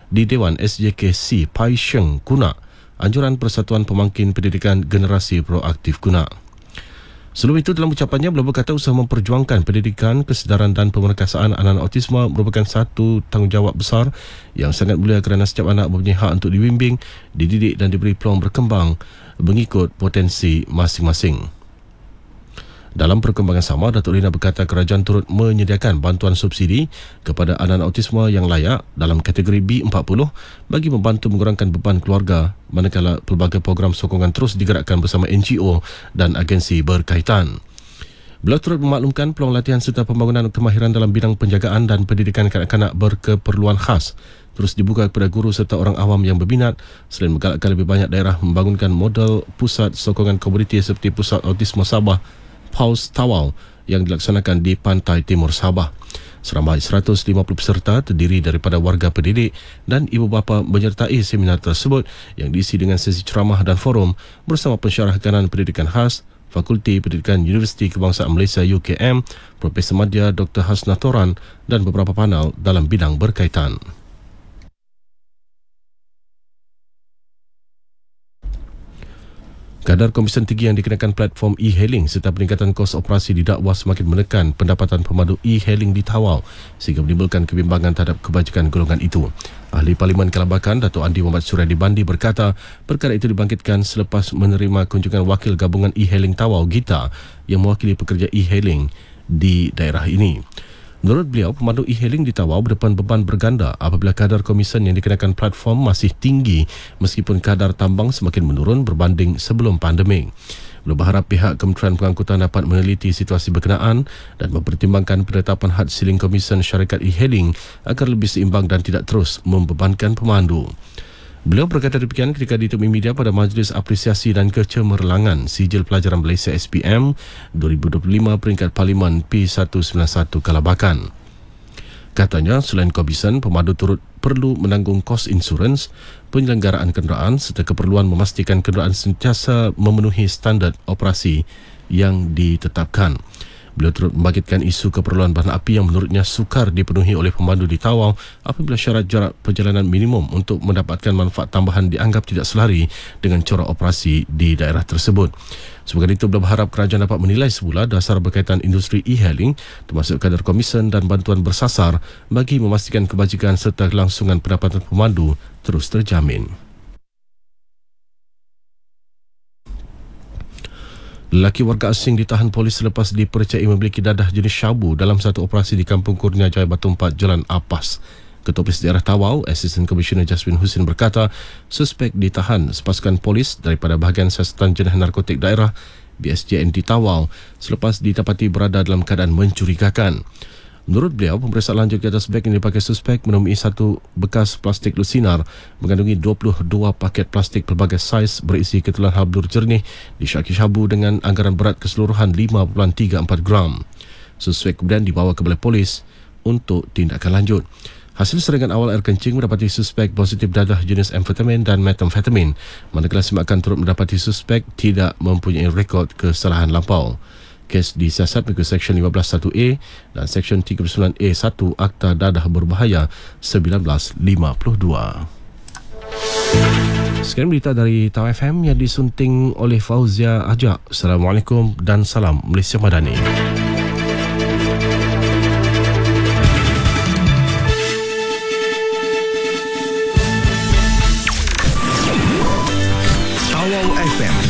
di Dewan SJKC Pai Sheng Kuna, anjuran Persatuan Pemangkin Pendidikan Generasi Proaktif Kuna. Sebelum itu, dalam ucapannya, beliau berkata usaha memperjuangkan pendidikan, kesedaran dan pemerkasaan anak-anak autisma merupakan satu tanggungjawab besar yang sangat mulia kerana setiap anak mempunyai hak untuk dibimbing, dididik dan diberi peluang berkembang mengikut potensi masing-masing. Dalam perkembangan sama, Datuk Rina berkata kerajaan turut menyediakan bantuan subsidi kepada anak-anak autisma yang layak dalam kategori B40 bagi membantu mengurangkan beban keluarga, manakala pelbagai program sokongan terus digerakkan bersama NGO dan agensi berkaitan. Beliau turut memaklumkan peluang latihan serta pembangunan kemahiran dalam bidang penjagaan dan pendidikan kanak-kanak berkeperluan khas terus dibuka kepada guru serta orang awam yang berminat, selain menggalakkan lebih banyak daerah membangunkan model pusat sokongan komuniti seperti Pusat Autisma Sabah Paus Tawau yang dilaksanakan di Pantai Timur Sabah. Seramai 150 peserta terdiri daripada warga pendidik dan ibu bapa menyertai seminar tersebut yang diisi dengan sesi ceramah dan forum bersama pensyarah kanan pendidikan khas Fakulti Pendidikan Universiti Kebangsaan Malaysia UKM, Profesor Madya Dr. Hasna Toran dan beberapa panel dalam bidang berkaitan. Kadar komisen tinggi yang dikenakan platform e-hailing serta peningkatan kos operasi didakwa semakin menekan pendapatan pemandu e-hailing di Tawau sehingga menimbulkan kebimbangan terhadap kebajikan golongan itu. Ahli Parlimen Kelabakan, Datuk Andi Muhammad Suryadi Bandi berkata perkara itu dibangkitkan selepas menerima kunjungan wakil gabungan e-hailing Tawau Gita yang mewakili pekerja e-hailing di daerah ini. Menurut beliau, pemandu e-hailing di Tawau berdepan beban berganda apabila kadar komisen yang dikenakan platform masih tinggi meskipun kadar tambang semakin menurun berbanding sebelum pandemik. Beliau berharap pihak Kementerian Pengangkutan dapat meneliti situasi berkenaan dan mempertimbangkan penetapan had siling komisen syarikat e-hailing agar lebih seimbang dan tidak terus membebankan pemandu. Beliau berkata demikian ketika ditemui media pada Majlis Apresiasi dan Kecemerlangan Sijil Pelajaran Malaysia SPM 2025 peringkat Parlimen P191 Kelabakan. Katanya, selain komisen, pemandu turut perlu menanggung kos insurans, penyelenggaraan kenderaan serta keperluan memastikan kenderaan sentiasa memenuhi standard operasi yang ditetapkan. Beliau turut membangkitkan isu keperluan bahan api yang menurutnya sukar dipenuhi oleh pemandu di Tawau apabila syarat jarak perjalanan minimum untuk mendapatkan manfaat tambahan dianggap tidak selari dengan corak operasi di daerah tersebut. Sebagai itu, beliau berharap kerajaan dapat menilai semula dasar berkaitan industri e-hailing termasuk kadar komisen dan bantuan bersasar bagi memastikan kebajikan serta kelangsungan pendapatan pemandu terus terjamin. Lelaki warga asing ditahan polis selepas dipercayai memiliki dadah jenis syabu dalam satu operasi di Kampung Kurnia Jaya Batu 4 Jalan Apas. Ketua Polis Daerah Tawau, Assistant Commissioner Jasmine Husin berkata, suspek ditahan sepasukan polis daripada bahagian siasatan jenayah narkotik daerah BSJN di Tawau selepas didapati berada dalam keadaan mencurigakan. Menurut beliau, pemeriksaan lanjut ke atas beg yang dipakai suspek menemui satu bekas plastik lusinar mengandungi 22 paket plastik pelbagai saiz berisi ketelan halblur jernih disyaki syabu dengan anggaran berat keseluruhan 5.34 gram. Suspek kemudian dibawa ke balai polis untuk tindakan lanjut. Hasil seringan awal air kencing mendapati suspek positif dadah jenis amfetamin dan metamfetamin, manakala simakan turut mendapati suspek tidak mempunyai rekod kesalahan lampau. Kes disiasat mengikut Seksyen 15(1)A dan Seksyen 39A(1) Akta Dadah Berbahaya 1952. Sekian berita dari Tawau FM yang disunting oleh Fauzia Ajak. Assalamualaikum dan salam Malaysia Madani. Tawau FM